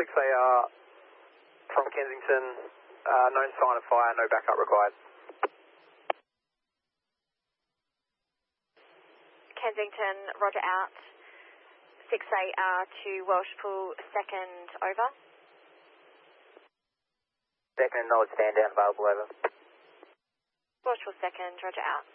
6AR from Kensington, no sign of fire, no backup required. Kensington, roger out. 6AR to Welshpool, second, over. Second and knowledge stand down available, over. Welshpool, second, roger out.